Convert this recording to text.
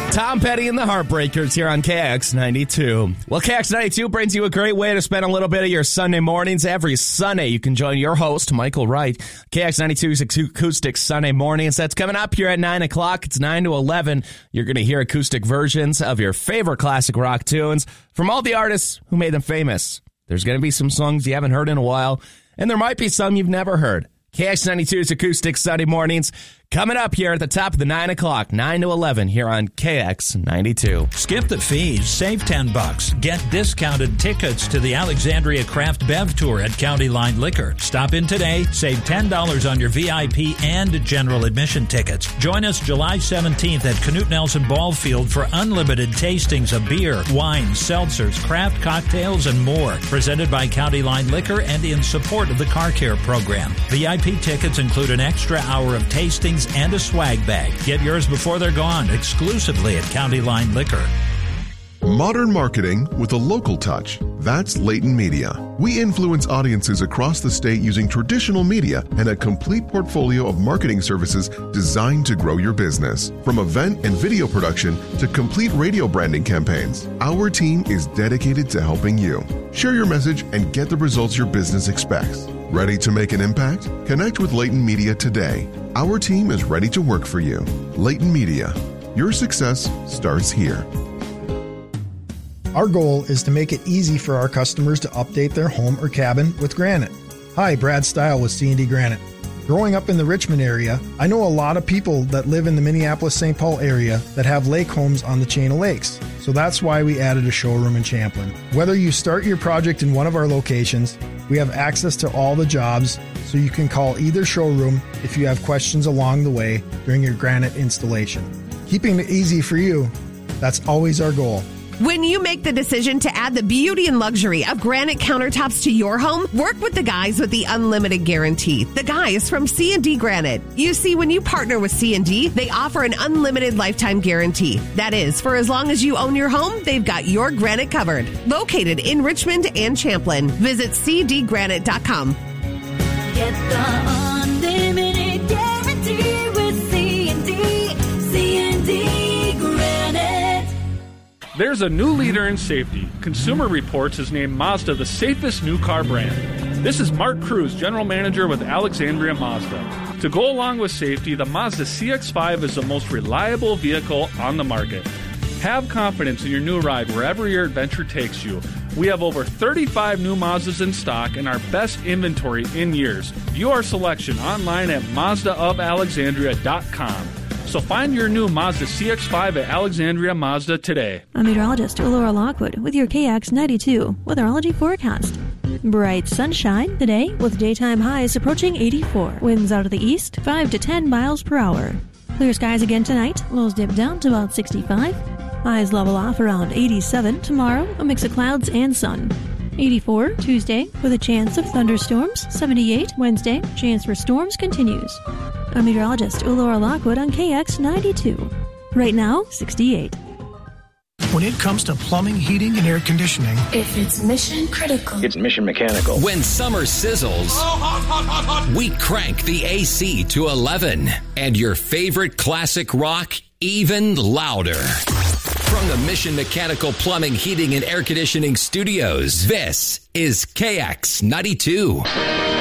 Tom Petty and the Heartbreakers here on KX92. Well, KX92 brings you a great way to spend a little bit of your Sunday mornings. Every Sunday, you can join your host, Michael Wright, KX92's Acoustic Sunday Mornings. That's coming up here at 9 o'clock. It's 9 to 11. You're going to hear acoustic versions of your favorite classic rock tunes from all the artists who made them famous. There's going to be some songs you haven't heard in a while, and there might be some you've never heard. KX92's Acoustic Sunday Mornings coming up here at the top of the 9 o'clock, 9 to 11 here on KX92. Skip the fees, save $10. Get discounted tickets to the Alexandria Craft Bev Tour at County Line Liquor. Stop in today, save $10 on your VIP and general admission tickets. Join us July 17th at Knute Nelson Ball Field for unlimited tastings of beer, wine, seltzers, craft cocktails, and more. Presented by County Line Liquor and in support of the Car Care Program. VIP tickets include an extra hour of tastings and a swag bag. Get yours before they're gone, exclusively at County Line Liquor. Modern marketing with a local touch. That's Layton Media. We influence audiences across the state using traditional media and a complete portfolio of marketing services designed to grow your business. From event and video production to complete radio branding campaigns, our team is dedicated to helping you. Share your message and get the results your business expects. Ready to make an impact? Connect with Layton Media today. Our team is ready to work for you. Layton Media. Your success starts here. Our goal is to make it easy for our customers to update their home or cabin with granite. Hi, Brad Stile with C&D Granite. Growing up in the Richmond area, I know a lot of people that live in the Minneapolis-St. Paul area that have lake homes on the chain of lakes. So that's why we added a showroom in Champlin. Whether you start your project in one of our locations, we have access to all the jobs, so you can call either showroom if you have questions along the way during your granite installation. Keeping it easy for you, that's always our goal. When you make the decision to add the beauty and luxury of granite countertops to your home, work with the guys with the unlimited guarantee. The guys from C&D Granite. You see, when you partner with C&D, they offer an unlimited lifetime guarantee. That is, for as long as you own your home, they've got your granite covered. Located in Richmond and Champlin. Visit cdgranite.com. Get the unlimited guarantee with C&D. C&D Granite. There's a new leader in safety. Consumer Reports has named Mazda the safest new car brand. This is Mark Cruz, General Manager with Alexandria Mazda. To go along with safety, the Mazda CX-5 is the most reliable vehicle on the market. Have confidence in your new ride wherever your adventure takes you. We have over 35 new Mazdas in stock and our best inventory in years. View our selection online at MazdaofAlexandria.com. So find your new Mazda CX-5 at Alexandria Mazda today. I'm meteorologist Laura Lockwood with your KX92 weatherology forecast. Bright sunshine today with daytime highs approaching 84. Winds out of the east 5 to 10 miles per hour. Clear skies again tonight. Lows dip down to about 65. Highs level off around 87 tomorrow. A mix of clouds and sun. 84 Tuesday with a chance of thunderstorms. 78 Wednesday. Chance for storms continues. I'm meteorologist Laura Lockwood on KX92. Right now, 68. When it comes to plumbing, heating, and air conditioning, if it's mission critical, it's Mission Mechanical. When summer sizzles, we crank the AC to 11 and your favorite classic rock even louder. From the Mission Mechanical Plumbing, Heating, and Air Conditioning Studios, this is KX92.